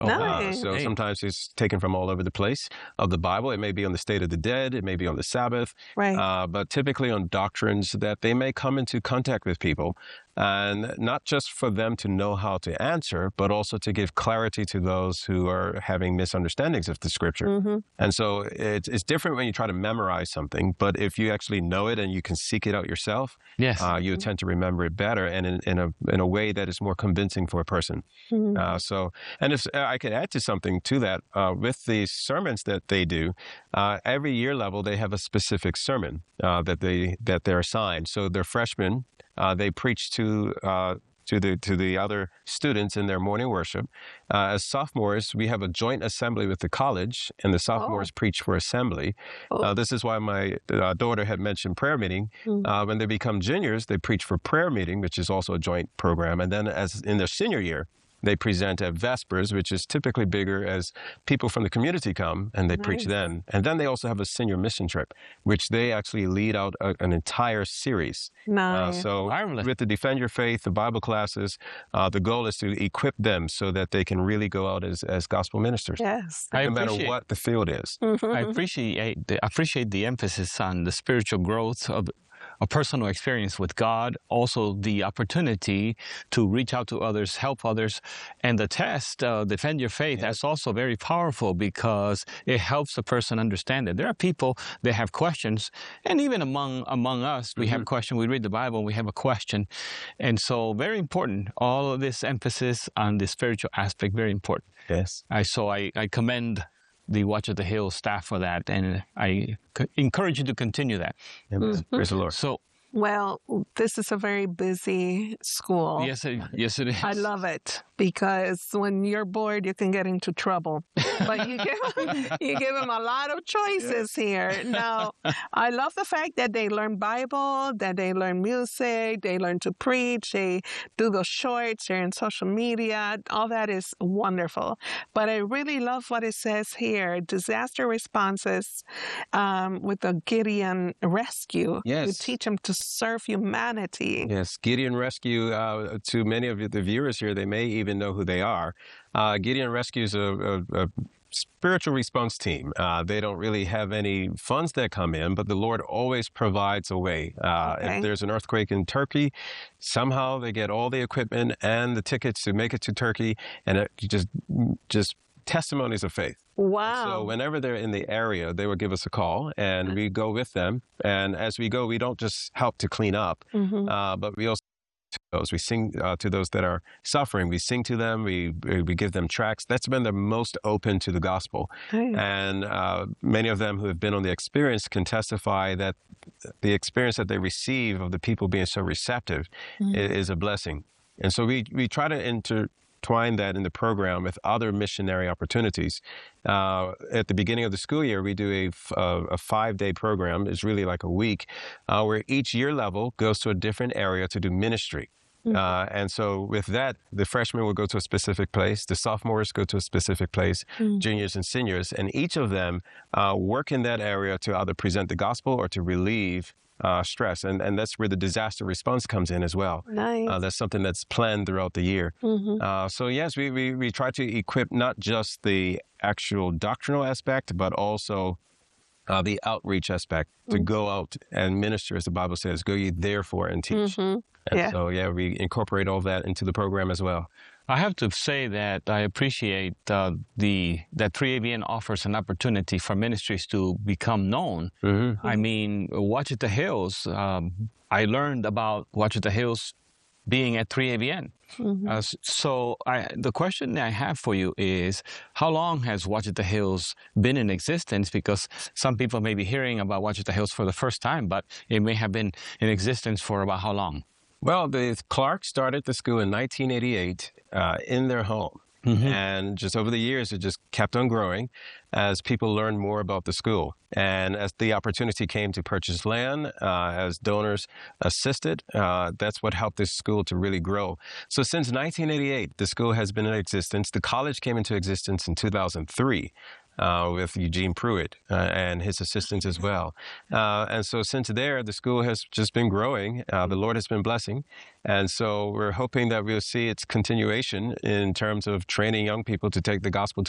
Oh, wow. Nice. So Hey. sometimes it's taken from all over the place of the Bible. It may be on the state of the dead. It may be on the Sabbath. Right. But typically on doctrines that they may come into contact with people, and not just for them to know how to answer, but also to give clarity to those who are having misunderstandings of the scripture. Mm-hmm. And so it's different when you try to memorize something, but if you actually know it and you can seek it out yourself, Yes. you tend to remember it better and in a way that is more convincing for a person. Mm-hmm. And if I could add to something to that, with the sermons that they do, every year level they have a specific sermon that they're assigned. So they're freshmen. They preach to the other students in their morning worship. As sophomores, we have a joint assembly with the college, and the sophomores preach for assembly. Oh. This is why my daughter had mentioned prayer meeting. Mm. When they become juniors, they preach for prayer meeting, which is also a joint program. And then as in their senior year, they present at Vespers, which is typically bigger as people from the community come and they preach Nice. then. And then they also have a senior mission trip, which they actually lead out an entire series. Nice. So Marvelous. with the Defend Your Faith, the Bible classes, the goal is to equip them so that they can really go out as gospel ministers, Yes. I no matter appreciate- what the field is. I appreciate the emphasis on the spiritual growth of a personal experience with God, also the opportunity to reach out to others, help others. And the test, Defend Your Faith, that's also very powerful because it helps the person understand it. There are people that have questions, and even among us, we have questions. We read the Bible, we have a question. And so very important, all of this emphasis on the spiritual aspect, very important. Yes. I commend the Watch at the Hill staff for that, and I encourage you to continue that. Amen. Praise the Lord. So, Well, this is a very busy school. yes, it is. I love it because when you're bored, you can get into trouble. But you give them a lot of choices here. Now, I love the fact that they learn Bible, that they learn music, they learn to preach, they do those shorts, they're in social media. All that is wonderful. But I really love what it says here, disaster responses with the Gideon Rescue. Yes. You teach them to serve humanity. Yes, Gideon Rescue, to many of the viewers here, they may even know who they are. Gideon Rescue is a spiritual response team. They don't really have any funds that come in, but the Lord always provides a way. Okay. If there's an earthquake in Turkey, somehow they get all the equipment and the tickets to make it to Turkey, and it just testimonies of faith. Wow. So whenever they're in the area, they will give us a call, and we go with them. And as we go, we don't just help to clean up, but we also we sing to those that are suffering. We sing to them. We give them tracts. That's when they're most open to the gospel. Hey. And many of them who have been on the experience can testify that the experience that they receive of the people being so receptive is a blessing. And so we try to intertwine that in the program with other missionary opportunities. At the beginning of the school year, we do a 5-day program. It's really like a week, where each year level goes to a different area to do ministry. And so with that, the freshmen will go to a specific place, the sophomores go to a specific place, juniors and seniors, and each of them work in that area to either present the gospel or to relieve stress. And that's where the disaster response comes in as well. Nice. That's something that's planned throughout the year. So yes, we try to equip not just the actual doctrinal aspect, but also the outreach aspect, to go out and minister, as the Bible says, go ye therefore and teach. And so, we incorporate all that into the program as well. I have to say that I appreciate that 3ABN offers an opportunity for ministries to become known. I mean, Watch at the Hills, I learned about Watch at the Hills being at 3ABN. So the question I have for you is, how long has Watch at the Hills been in existence? Because some people may be hearing about Watch at the Hills for the first time, but it may have been in existence for about how long? Well, the Clark started the school in 1988 in their home. And just over the years, it just kept on growing as people learned more about the school. And as the opportunity came to purchase land, as donors assisted, that's what helped this school to really grow. So since 1988, the school has been in existence. The college came into existence in 2003. with Eugene Pruitt and his assistants as well. And so since there, the school has just been growing. The Lord has been blessing. And so we're hoping that we'll see its continuation in terms of training young people to take the gospel to